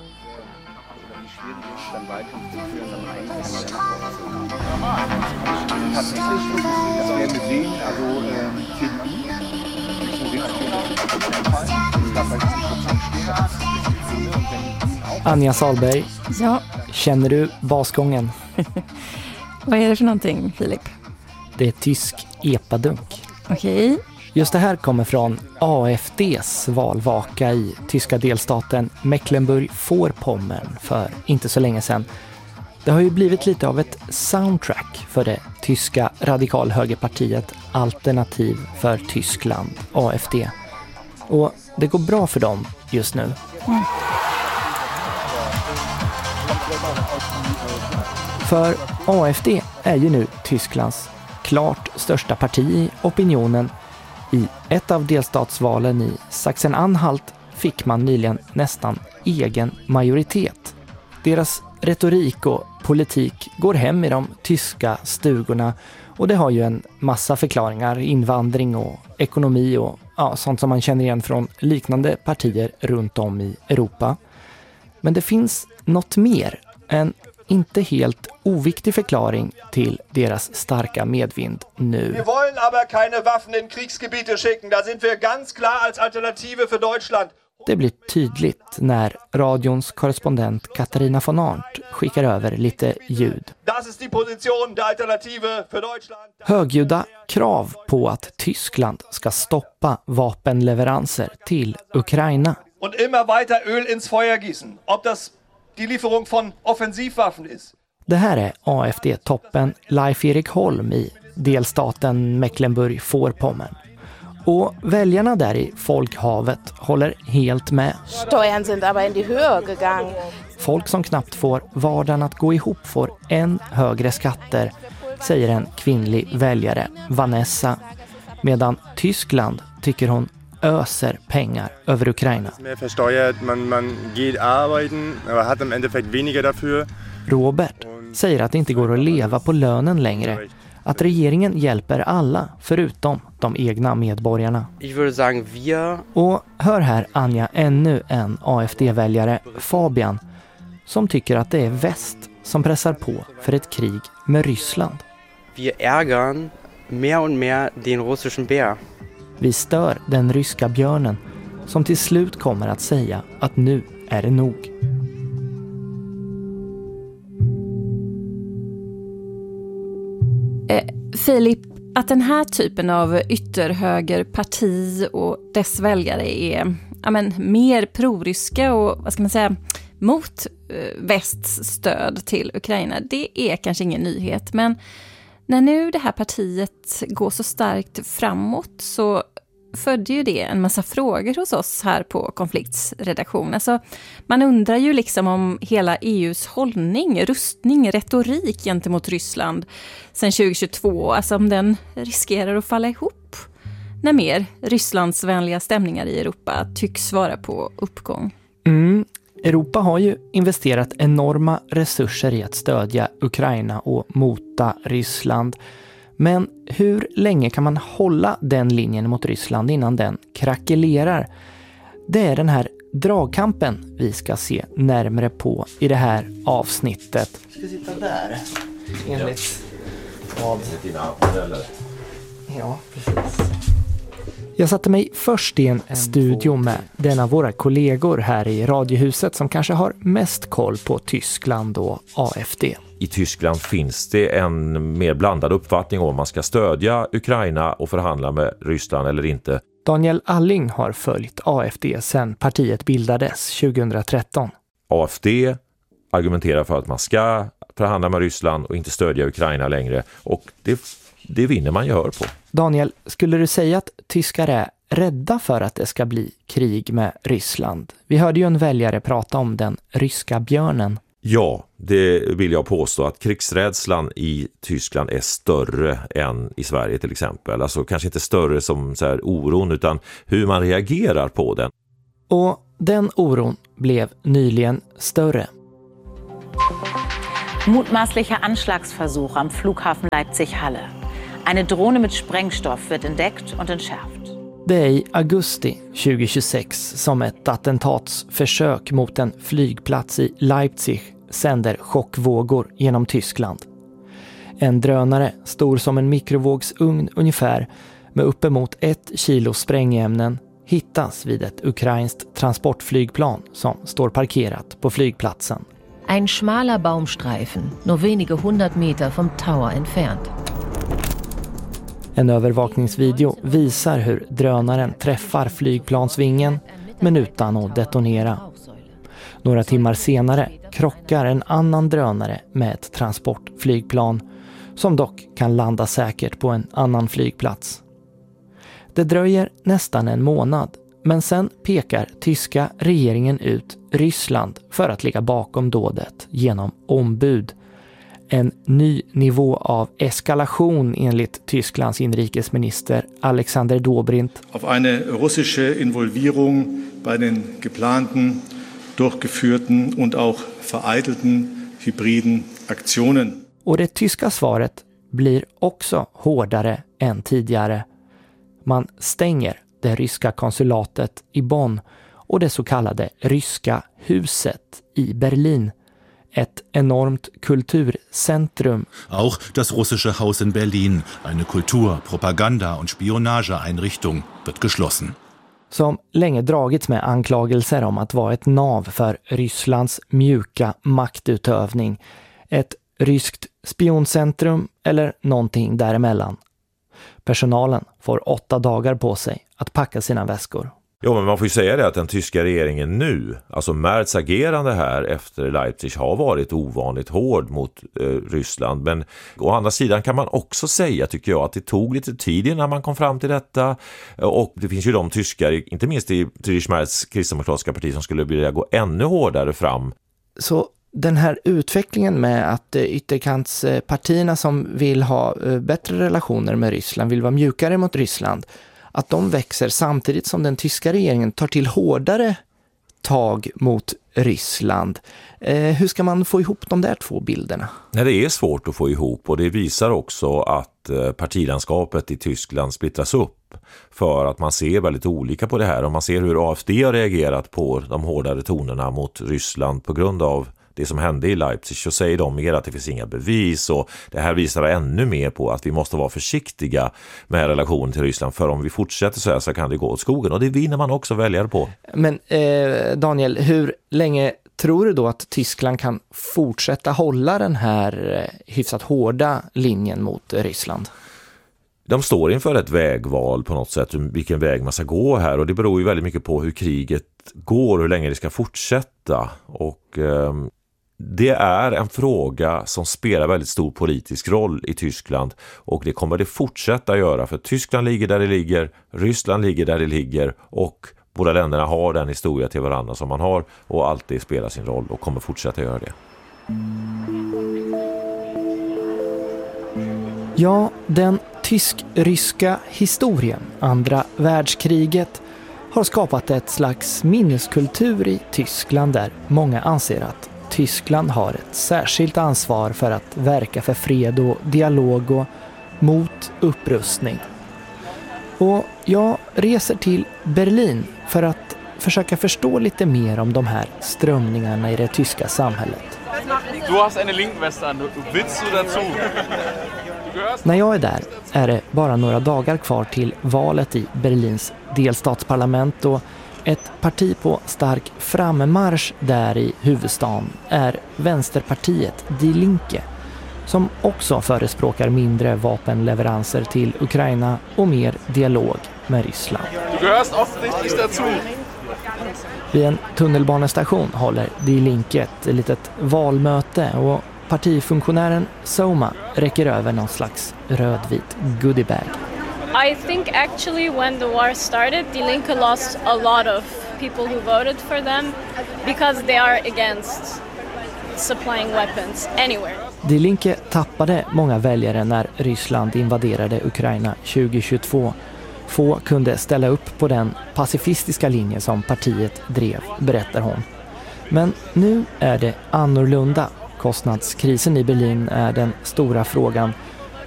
Anja Salberg, ja. Känner du basgången? Vad är det för någonting, Filip? Det är tysk epadunk. Okej. Just det här kommer från AfDs valvaka i tyska delstaten Mecklenburg-Vorpommern för inte så länge sedan. Det har ju blivit lite av ett soundtrack för det tyska radikalhögerpartiet Alternativ för Tyskland, AfD. Och det går bra för dem just nu. Mm. För AfD är ju nu Tysklands klart största parti i opinionen. I ett av delstatsvalen i Sachsen-Anhalt fick man nyligen nästan egen majoritet. Deras retorik och politik går hem i de tyska stugorna och det har ju en massa förklaringar, invandring och ekonomi och sånt som man känner igen från liknande partier runt om i Europa. Men det finns något mer, en inte helt oviktig förklaring till deras starka medvind nu. Wir wollen aber keine Waffen in Kriegsgebiete schicken. Da sind wir ganz klar als Alternative für Deutschland. Det blir tydligt när radions korrespondent Katarina von Arndt skickar över lite ljud. Das ist die Position der Alternative für Deutschland. Högljudda krav på att Tyskland ska stoppa vapenleveranser till Ukraina. Und immer weiter Öl ins Feuer gießen. Ob das die Lieferung von Offensivwaffen ist. Det här är AfD-toppen Leif-Erik Holm i delstaten Mecklenburg-Vorpommern. Och väljarna där i folkhavet håller helt med. Steuern sind aber in die Höhe gegangen. Folk som knappt får vardagen att gå ihop får än högre skatter, säger en kvinnlig väljare, Vanessa. Medan Tyskland tycker hon öser pengar över Ukraina. Mer versteuert, man geht arbeiten, aber hat im Endeffekt weniger dafür. Robert säger att det inte går att leva på lönen längre. Att regeringen hjälper alla förutom de egna medborgarna. Ich würde sagen wir. Och hör här Anja ännu en AfD-väljare, Fabian, som tycker att det är väst som pressar på för ett krig med Ryssland. Wir ärgern mer und mer den russischen Bär. Vi stör den ryska björnen som till slut kommer att säga att nu är det nog. Filip, att den här typen av ytterhögerparti och dess väljare är mer proryska och vad ska man säga, mot västs stöd till Ukraina, det är kanske ingen nyhet. Men när nu det här partiet går så starkt framåt så födde ju det en massa frågor hos oss här på Konflikts redaktion. Alltså, man undrar ju liksom om hela EUs hållning, rustning, retorik gentemot Ryssland sedan 2022, alltså om den riskerar att falla ihop när mer Rysslandsvänliga stämningar i Europa tycks vara på uppgång. Europa har ju investerat enorma resurser i att stödja Ukraina och mota Ryssland. Men hur länge kan man hålla den linjen mot Ryssland innan den krackelerar? Det är den här dragkampen vi ska se närmare på i det här avsnittet. Ska sitta där, enligt vad? Ja, precis. Jag satte mig först i en studio med den av våra kollegor här i Radiohuset som kanske har mest koll på Tyskland och AfD. I Tyskland finns det en mer blandad uppfattning om man ska stödja Ukraina och förhandla med Ryssland eller inte. Daniel Alling har följt AfD sedan partiet bildades 2013. AfD argumenterar för att man ska förhandla med Ryssland och inte stödja Ukraina längre, och det vinner man gehör på. Daniel, skulle du säga att tyskar är rädda för att det ska bli krig med Ryssland? Vi hörde ju en väljare prata om den ryska björnen. Ja, det vill jag påstå, att krigsrädslan i Tyskland är större än i Sverige till exempel. Alltså kanske inte större som så här oron, utan hur man reagerar på den. Och den oron blev nyligen större. Mutmaßlicher Anschlagsversuch am Flughafen Leipzig-Halle. Eine Drohne mit Sprengstoff wird entdeckt und entschärft. Det är i augusti 2026 som ett attentatsförsök mot en flygplats i Leipzig sänder chockvågor genom Tyskland. En drönare, stor som en mikrovågsugn ungefär, med uppemot 1 kilo sprängämnen, hittas vid ett ukrainskt transportflygplan som står parkerat på flygplatsen. Ein schmaler Baumstreifen, nur wenige 100 Meter vom Tower entfernt. En övervakningsvideo visar hur drönaren träffar flygplansvingen men utan att detonera. Några timmar senare krockar en annan drönare med ett transportflygplan som dock kan landa säkert på en annan flygplats. Det dröjer nästan en månad, men sen pekar tyska regeringen ut Ryssland för att ligga bakom dådet genom ombud. En ny nivå av eskalation enligt Tysklands inrikesminister Alexander Dobrindt. Auf eine russische Involvierung bei den geplanten, durchgeführten und auch vereitelten hybriden Aktionen. Och det tyska svaret blir också hårdare än tidigare. Man stänger det ryska konsulatet i Bonn och det så kallade ryska huset i Berlin. Ett enormt kulturcentrum. Auch das russische Haus in Berlin, eine Kultur-, Propaganda- und Spionageeinrichtung, wird geschlossen. Som länge dragits med anklagelser om att vara ett nav för Rysslands mjuka maktutövning. Ett ryskt spioncentrum eller någonting däremellan. Personalen får 8 dagar på sig att packa sina väskor. Ja, men man får ju säga det att den tyska regeringen nu, alltså Merz agerande här efter Leipzig, har varit ovanligt hård mot Ryssland. Men å andra sidan kan man också säga, tycker jag, att det tog lite tid innan man kom fram till detta. Och det finns ju de tyskar, inte minst i Friedrich Merz kristdemokratiska parti, som skulle vilja gå ännu hårdare fram. Så den här utvecklingen med att ytterkantspartierna som vill ha bättre relationer med Ryssland, vill vara mjukare mot Ryssland, att de växer samtidigt som den tyska regeringen tar till hårdare tag mot Ryssland. Hur ska man få ihop de där två bilderna? Nej, det är svårt att få ihop, och det visar också att partilandskapet i Tyskland splittras upp för att man ser väldigt olika på det här. Och man ser hur AfD har reagerat på de hårdare tonerna mot Ryssland på grund av det som hände i Leipzig, så säger de mer att det finns inga bevis, och det här visar ännu mer på att vi måste vara försiktiga med relationen till Ryssland, för om vi fortsätter så här så kan det gå åt skogen, och det vinner man också väljare på. Men Daniel, hur länge tror du då att Tyskland kan fortsätta hålla den här hyfsat hårda linjen mot Ryssland? De står inför ett vägval på något sätt, vilken väg man ska gå här, och det beror ju väldigt mycket på hur kriget går, hur länge det ska fortsätta, och det är en fråga som spelar väldigt stor politisk roll i Tyskland, och det kommer det fortsätta göra, för Tyskland ligger där det ligger, Ryssland ligger där det ligger, och båda länderna har den historia till varandra som man har, och alltid spelar sin roll och kommer fortsätta göra det. Ja, den tysk-ryska historien, andra världskriget, har skapat ett slags minneskultur i Tyskland där många anser att Tyskland har ett särskilt ansvar för att verka för fred och dialog och mot upprustning. Och jag reser till Berlin för att försöka förstå lite mer om de här strömningarna i det tyska samhället. Du har en Linkweste an, willst du dazu? När jag är där är det bara några dagar kvar till valet i Berlins delstatsparlament, och ett parti på stark frammarsch där i huvudstaden är vänsterpartiet Die Linke, som också förespråkar mindre vapenleveranser till Ukraina och mer dialog med Ryssland. Du gehörst offensichtlich dazu. Vid en tunnelbanestation håller Die Linke ett litet valmöte, och partifunktionären Soma räcker över någon slags rödvit goodiebag. I think actually when the war started, Die Linke lost a lot of people who voted for them because they are against supplying weapons anywhere. Die Linke tappade många väljare när Ryssland invaderade Ukraina 2022. Få kunde ställa upp på den pacifistiska linje som partiet drev, berättar hon. Men nu är det annorlunda. Kostnadskrisen i Berlin är den stora frågan.